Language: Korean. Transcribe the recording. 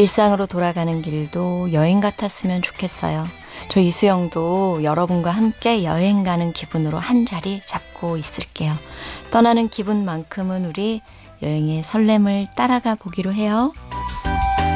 일상으로 돌아가는 길도 여행 같았으면 좋겠어요. 저 이수영도 여러분과 함께 여행 가는 기분으로 한 자리 잡고 있을게요. 떠나는 기분만큼은 우리 여행의 설렘을 따라가 보기로 해요.